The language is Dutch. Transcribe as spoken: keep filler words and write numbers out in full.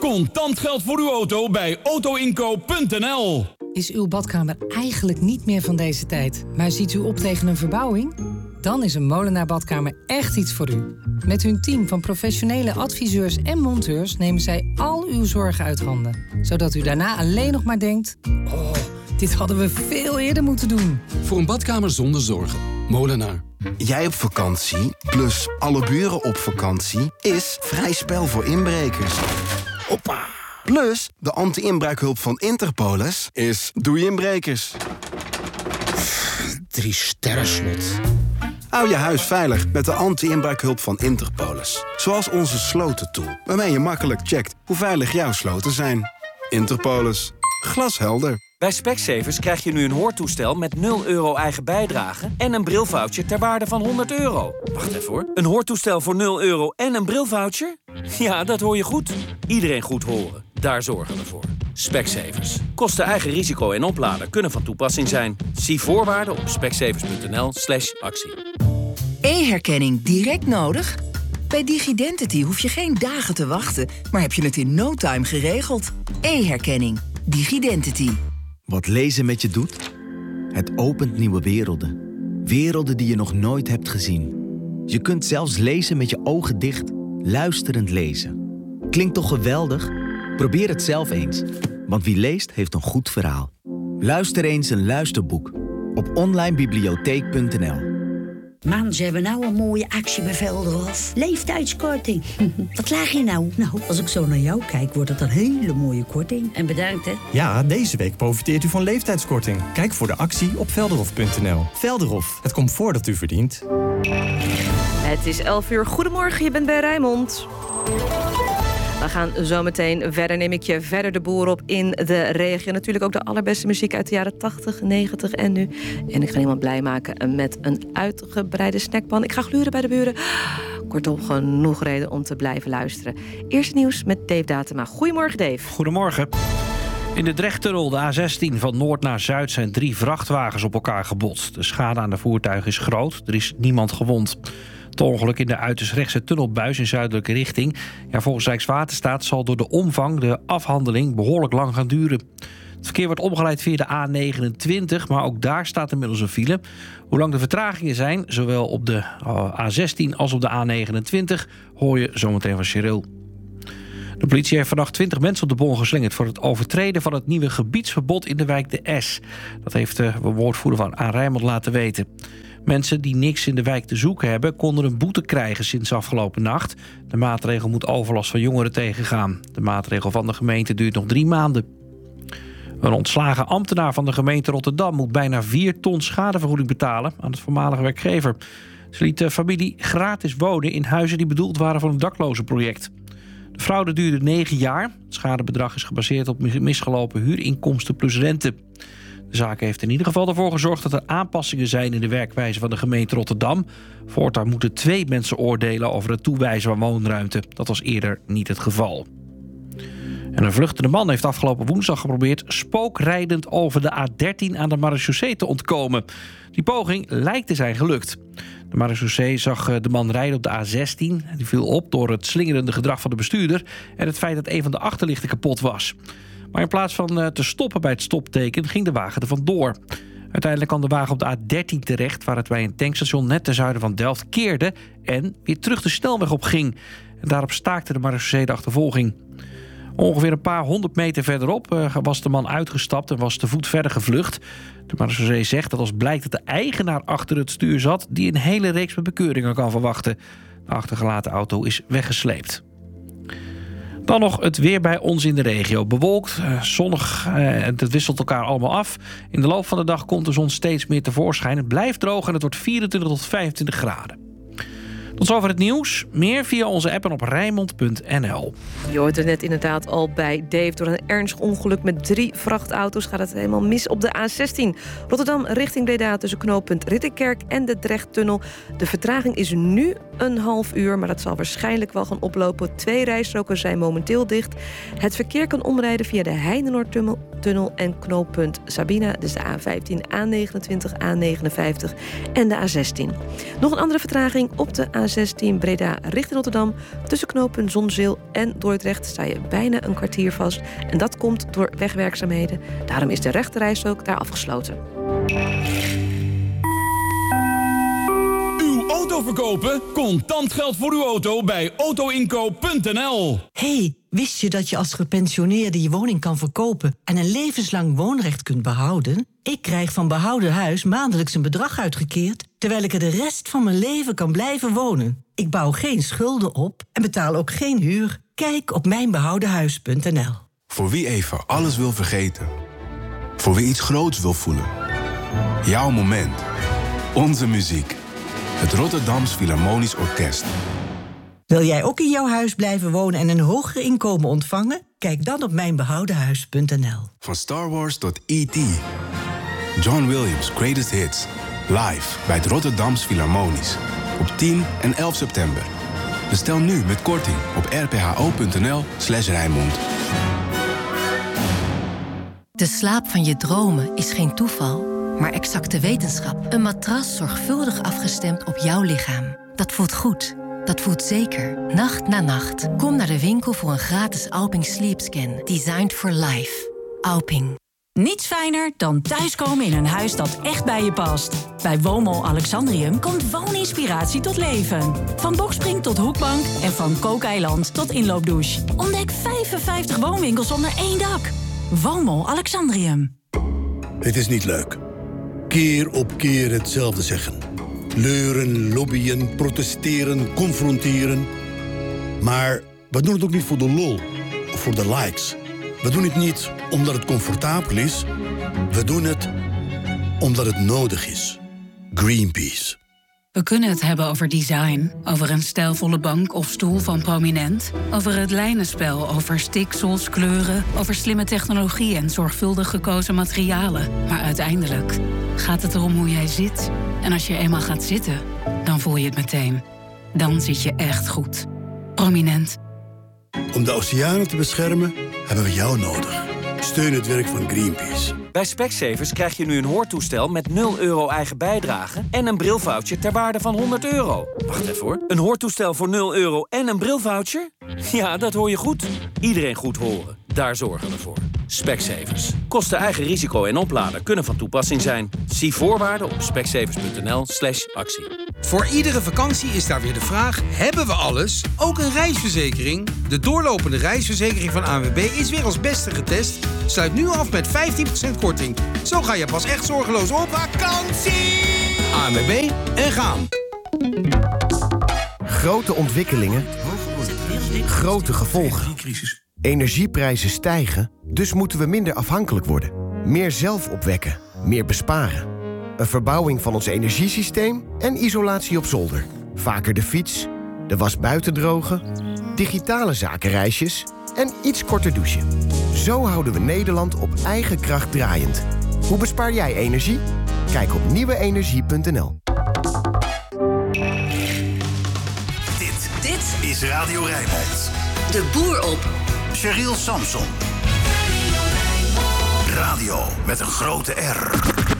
Contant geld voor uw auto bij autoinkoop punt n l. Is uw badkamer eigenlijk niet meer van deze tijd, maar ziet u op tegen een verbouwing? Dan is een Molenaar Badkamer echt iets voor u. Met hun team van professionele adviseurs en monteurs nemen zij al uw zorgen uit handen. Zodat u daarna alleen nog maar denkt: oh, dit hadden we veel eerder moeten doen. Voor een badkamer zonder zorgen. Molenaar. Jij op vakantie, plus alle buren op vakantie, is vrij spel voor inbrekers. Hoppa! Plus, de anti-inbraakhulp van Interpolis is doei inbrekers. Drie sterren slot. Hou je huis veilig met de anti-inbraakhulp van Interpolis. Zoals onze slotentool, waarmee je makkelijk checkt hoe veilig jouw sloten zijn. Interpolis. Glashelder. Bij Specsavers krijg je nu een hoortoestel met nul euro eigen bijdrage en een brilvoucher ter waarde van honderd euro. Wacht even hoor. Een hoortoestel voor nul euro en een brilvoucher? Ja, dat hoor je goed. Iedereen goed horen. Daar zorgen we voor. Specsavers. Kosten eigen risico en oplader kunnen van toepassing zijn. Zie voorwaarden op specsavers punt n l slash actie. E-herkenning direct nodig? Bij Digidentity hoef je geen dagen te wachten, maar heb je het in no time geregeld. E-herkenning. Digidentity. Wat lezen met je doet? Het opent nieuwe werelden. Werelden die je nog nooit hebt gezien. Je kunt zelfs lezen met je ogen dicht, luisterend lezen. Klinkt toch geweldig? Probeer het zelf eens. Want wie leest, heeft een goed verhaal. Luister eens een luisterboek op online bibliotheek punt n l. Man, ze hebben nou een mooie actie bij Velderhof. Leeftijdskorting. Wat laag je nou? Nou, als ik zo naar jou kijk, wordt het een hele mooie korting. En bedankt, hè. Ja, deze week profiteert u van leeftijdskorting. Kijk voor de actie op velderhof punt n l. Velderhof, het comfort dat u verdient. Het is elf uur. Goedemorgen, je bent bij Rijnmond. We gaan zo meteen verder. Neem ik je verder de boer op in de regio. Natuurlijk ook de allerbeste muziek uit de jaren tachtig, negentig en nu. En ik ga iemand blij maken met een uitgebreide snackpan. Ik ga gluren bij de buren. Kortom, genoeg reden om te blijven luisteren. Eerst nieuws met Dave Datema. Goedemorgen, Dave. Goedemorgen. In de Drechttunnel, de A zestien, van noord naar zuid, zijn drie vrachtwagens op elkaar gebotst. De schade aan de voertuigen is groot. Er is niemand gewond. Het ongeluk in de uiterst rechtse tunnelbuis in zuidelijke richting. Ja, volgens Rijkswaterstaat zal door de omvang de afhandeling behoorlijk lang gaan duren. Het verkeer wordt omgeleid via de A negenentwintig, maar ook daar staat inmiddels een file. Hoe lang de vertragingen zijn, zowel op de A zestien als op de A negenentwintig, hoor je zometeen van Cheryl. De politie heeft vannacht twintig mensen op de bon geslingerd voor het overtreden van het nieuwe gebiedsverbod in de wijk De S. Dat heeft de woordvoerder van Aan Rijnmond laten weten. Mensen die niks in de wijk te zoeken hebben, konden een boete krijgen sinds afgelopen nacht. De maatregel moet overlast van jongeren tegengaan. De maatregel van de gemeente duurt nog drie maanden. Een ontslagen ambtenaar van de gemeente Rotterdam moet bijna vier ton schadevergoeding betalen aan het voormalige werkgever. Ze liet de familie gratis wonen in huizen die bedoeld waren voor een daklozenproject. De fraude duurde negen jaar. Het schadebedrag is gebaseerd op misgelopen huurinkomsten plus rente. De zaak heeft in ieder geval ervoor gezorgd dat er aanpassingen zijn in de werkwijze van de gemeente Rotterdam. Voortaan moeten twee mensen oordelen over het toewijzen van woonruimte. Dat was eerder niet het geval. En een vluchtende man heeft afgelopen woensdag geprobeerd spookrijdend over de A dertien aan de marechaussee te ontkomen. Die poging lijkt te zijn gelukt. De marechaussee zag de man rijden op de A zestien. Die viel op door het slingerende gedrag van de bestuurder en het feit dat een van de achterlichten kapot was. Maar in plaats van te stoppen bij het stopteken ging de wagen er vandoor. Uiteindelijk kwam de wagen op de A dertien terecht, waar het bij een tankstation net ten zuiden van Delft keerde en weer terug de snelweg op ging. En daarop staakte de marechaussee de achtervolging. Ongeveer een paar honderd meter verderop uh, was de man uitgestapt en was te voet verder gevlucht. De marechaussee zegt dat als blijkt dat de eigenaar achter het stuur zat, die een hele reeks met bekeuringen kan verwachten. De achtergelaten auto is weggesleept. Dan nog het weer bij ons in de regio. Bewolkt, uh, zonnig, uh, het wisselt elkaar allemaal af. In de loop van de dag komt de zon steeds meer tevoorschijn. Het blijft droog en het wordt vierentwintig tot vijfentwintig graden. Tot zover het nieuws. Meer via onze app en op rijnmond punt n l. Je hoort er net inderdaad al bij Dave. Door een ernstig ongeluk met drie vrachtauto's gaat het helemaal mis op de A zestien. Rotterdam richting Breda tussen knooppunt Ridderkerk en de Drechttunnel. De vertraging is nu een half uur, maar dat zal waarschijnlijk wel gaan oplopen. Twee rijstroken zijn momenteel dicht. Het verkeer kan omrijden via de Heidenoordtunnel en knooppunt Sabina. Dus de A vijftien, A negenentwintig, A negenenvijftig en de A zestien. Nog een andere vertraging op de A zestien Breda richting Rotterdam. Tussen knooppunt Zonzeel en Dordrecht sta je bijna een kwartier vast. En dat komt door wegwerkzaamheden. Daarom is de rechterrijstrook daar afgesloten. Uw auto verkopen? Contant geld voor uw auto bij auto inkoop punt n l. Hey, wist je dat je als gepensioneerde je woning kan verkopen en een levenslang woonrecht kunt behouden? Ik krijg van behouden huis maandelijks een bedrag uitgekeerd, terwijl ik er de rest van mijn leven kan blijven wonen. Ik bouw geen schulden op en betaal ook geen huur. Kijk op mijn behouden huis punt n l. Voor wie even alles wil vergeten. Voor wie iets groots wil voelen. Jouw moment. Onze muziek. Het Rotterdams Philharmonisch Orkest. Wil jij ook in jouw huis blijven wonen en een hoger inkomen ontvangen? Kijk dan op mijn behouden huis punt n l. Van Star Wars tot E T John Williams' Greatest Hits. Live bij het Rotterdams Philharmonisch. Op tien en elf september. Bestel nu met korting op r p h o punt n l slash Rijnmond. De slaap van je dromen is geen toeval, maar exacte wetenschap. Een matras zorgvuldig afgestemd op jouw lichaam. Dat voelt goed. Dat voelt zeker. Nacht na nacht. Kom naar de winkel voor een gratis Alping Sleep Scan. Designed for life. Alping. Niets fijner dan thuiskomen in een huis dat echt bij je past. Bij Woonmol Alexandrium komt wooninspiratie tot leven. Van bokspring tot hoekbank en van kookeiland tot inloopdouche. Ontdek vijfenvijftig woonwinkels onder één dak. Woonmol Alexandrium. Het is niet leuk. Keer op keer hetzelfde zeggen. Leuren, lobbyen, protesteren, confronteren. Maar we doen het ook niet voor de lol of voor de likes. We doen het niet omdat het comfortabel is. We doen het omdat het nodig is. Greenpeace. We kunnen het hebben over design, over een stijlvolle bank of stoel van Prominent, over het lijnenspel, over stiksels, kleuren, over slimme technologie en zorgvuldig gekozen materialen. Maar uiteindelijk gaat het erom hoe jij zit. En als je eenmaal gaat zitten, dan voel je het meteen. Dan zit je echt goed. Prominent. Om de oceanen te beschermen hebben we jou nodig. Steun het werk van Greenpeace. Bij Specsavers krijg je nu een hoortoestel met nul euro eigen bijdrage en een brilvoucher ter waarde van honderd euro. Wacht even hoor. Een hoortoestel voor nul euro en een brilvoucher? Ja, dat hoor je goed. Iedereen goed horen. Daar zorgen we voor. Specsavers. Kosten eigen risico en opladen kunnen van toepassing zijn. Zie voorwaarden op specsavers punt n l slash actie. Voor iedere vakantie is daar weer de vraag, hebben we alles? Ook een reisverzekering? De doorlopende reisverzekering van A N W B is weer als beste getest. Sluit nu af met vijftien procent korting. Zo ga je pas echt zorgeloos op vakantie! A N W B en gaan. Grote ontwikkelingen, grote gevolgen. Energieprijzen stijgen, dus moeten we minder afhankelijk worden. Meer zelf opwekken, meer besparen. Een verbouwing van ons energiesysteem en isolatie op zolder. Vaker de fiets, de was buiten drogen, digitale zakenreisjes en iets korter douchen. Zo houden we Nederland op eigen kracht draaiend. Hoe bespaar jij energie? Kijk op nieuwe energie punt n l. Dit, dit is Radio Rijnmond. De boer op. Cheryl Samson. Radio met een grote R.